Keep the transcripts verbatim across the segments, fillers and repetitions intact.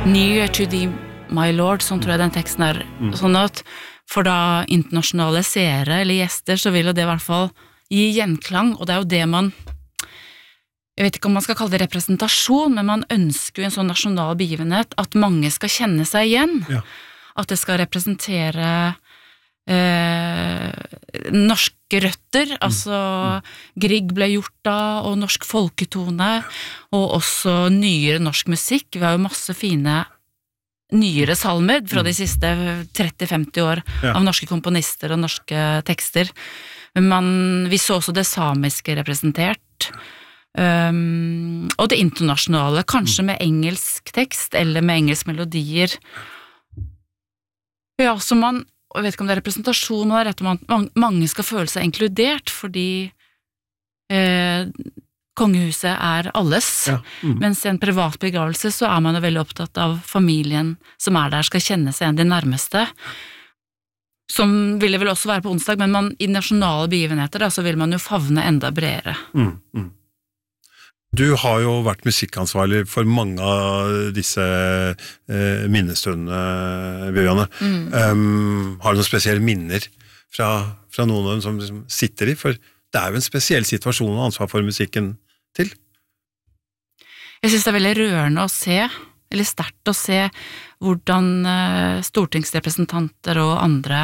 Near to thee, my lord, sånn tror jeg den teksten er. Mm. Sånn at for da internasjonale seere eller gjester, så vil jo det i hvert fall gi gjenklang, og det er jo det man, jeg vet ikke om man skal kalle det representasjon, men man ønsker jo en sånn nasjonal begivenhet, at mange skal kjenne seg igjen. Ja. At det skal representere eh, norske røtter, mm. altså mm. Grieg ble gjort da, og norsk folketone, og også nyere norsk musikk. Vi har jo masse fine nyere salmer fra de siste tretti til femti år ja. Av norske komponister og norske tekster. Men man, vi så også det samiske representert, um, og det internasjonale, kanskje med engelsk tekst, eller med engelsk melodier. Ja, så man, jeg vet ikke om det er representasjon, man er rett om at mange skal føle seg inkludert, fordi eh, kongehuset er alles, ja. mm. mens i en privat begravelse så er man jo veldig opptatt av familien som er der, skal kjenne seg igjen de nærmeste, som ville vel også være på onsdag, men man, i nasjonale begivenheter da, så vil man jo favne enda bredere. Mm. Mm. Du har jo vært musikkansvarlig for mange av disse eh, minnestundene, Viviane. Mm. Um, har du noen spesielle minner fra, fra noen av dem som liksom sitter i? For det er jo en spesiell situasjon og ansvar for musikken til. Jeg synes det er veldig rørende å se, eller sterkt å se, hvordan uh, stortingsrepresentanter og andre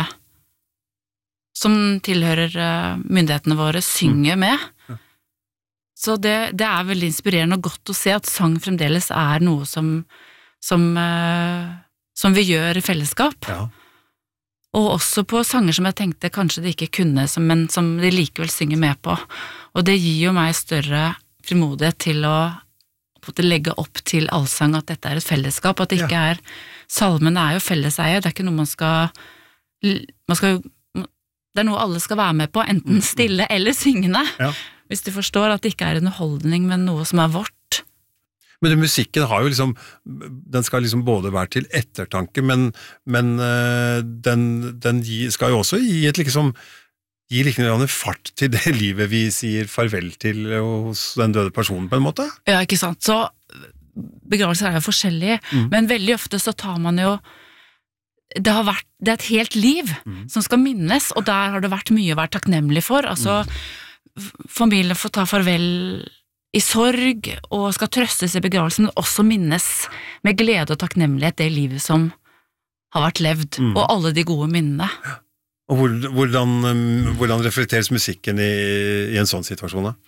som tilhører uh, myndighetene våre synger mm. med. Ja. Så det, det er veldig inspirerende og godt å se at sang fremdeles er noe som, som, uh, som vi gjør i fellesskap. Ja. Og også på sanger som jeg tenkte kanskje de ikke kunne, men som de likevel synger med på. Og det gir jo meg større frimodighet til å, å legge opp til allsang, at dette er et fellesskap, at det ikke er, salmen er jo felleseie, det er ikke noe man skal, man skal, det er noe alle skal være med på, enten stille eller syngende, ja. Hvis du forstår at det ikke er en holdning, men noe som er vårt. Men det, musikken har jo liksom, den skal liksom både være til ettertanke, men, men uh, den, den skal jo også gi et liksom, gi liksom fart til det livet vi sier farvel til hos den døde personen på en måte. Ja, ikke sant. Så begravelser er jo forskjellige, mm. men veldig ofte så tar man jo, det har vært, det er et helt liv mm. som skal minnes, og der har det vært mye å være takknemlig for. Altså, mm. familien får ta farvel i sorg, og skal trøstes i begravelsen, men også minnes med glede og takknemlighet det livet som har vært levd, mm. og alle de gode minnene. Og hvordan, hvordan reflekteres musikken i, i en sånn situasjon da?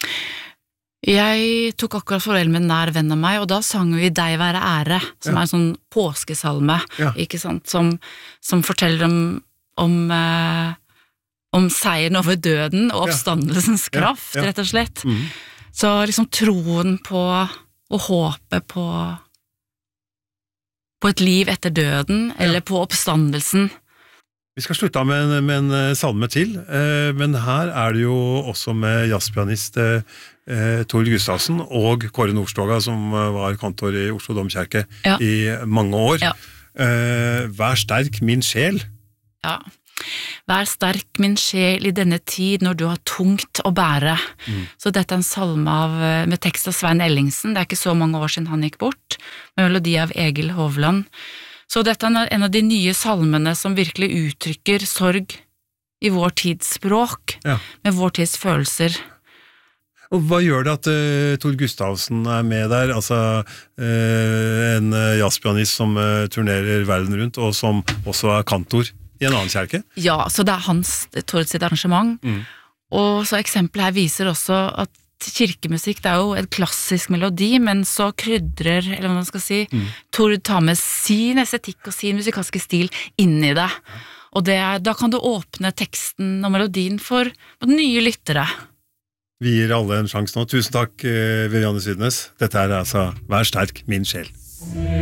Jeg tok akkurat farvel med en nær venn av meg, og da sang vi Deg være ære, som ja. Er en sånn påskesalme, ja. Ikke sant, som, som forteller om, om, eh, om seieren over døden og oppstandelsens ja. Kraft, ja. Ja. Rett og slett. Mm. Så liksom troen på, og håpet på, på et liv etter døden, ja. Eller på oppstandelsen. Vi skal slutte av med en, med en salme til, eh, men her er det jo også med jazzpianist eh, Tor Gustavsen og Kåre Nordstoga, som var kantor i Oslo Domkirke ja. I mange år. Ja. Eh, Vær sterk, min sjel. Ja. Vær sterk, min sjel, I denne tid når du har tungt å bære. Mm. Så dette er en salme av, med tekst av Svein Ellingsen. Det er ikke så mange år siden han gikk bort, med melodi av Egil Hovland. Så dette er en av de nye salmene som virkelig uttrykker sorg I vår tids språk, ja. Med vår tids følelser. Og hva gjør det at uh, Tor Gustavsen er med der, altså uh, en jazzpianist som uh, turnerer verden rundt, og som også er kantor I en annen kjerke? Ja, så det er hans, Tor sitt arrangement, mm. og så eksempelet her viser også at kirkemusikk, det er jo en klassisk melodi, men så krydrer, eller hva man skal si, mm. Tor tar med sin estetikk og sin musikalske stil inn I det. Og det, da kan du åpne teksten og melodien for nye lyttere. Vi gir alle en sjanse nå. Tusen takk, Viviane Sydnes. Dette er altså Vær sterk, min sjel.